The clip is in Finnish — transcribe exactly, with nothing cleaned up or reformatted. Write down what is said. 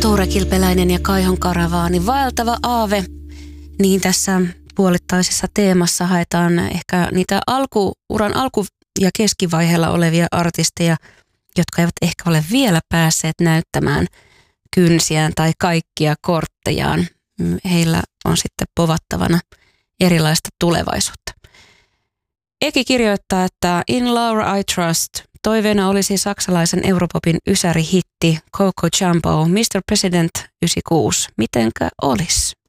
Tuure Kilpeläinen ja Kaihon karavaani, vaeltava aave. Niin tässä puolittaisessa teemassa haetaan ehkä niitä alku, uran alku- ja keskivaiheella olevia artisteja, jotka eivät ehkä ole vielä päässeet näyttämään kynsiään tai kaikkia korttejaan. Heillä on sitten povattavana erilaista tulevaisuutta. Eki kirjoittaa, että In Laura I Trust toiveena olisi saksalaisen Europopin ysäri hitti Coco Jumbo, mister President yhdeksänkymmentäkuusi. Mitenkä olisi?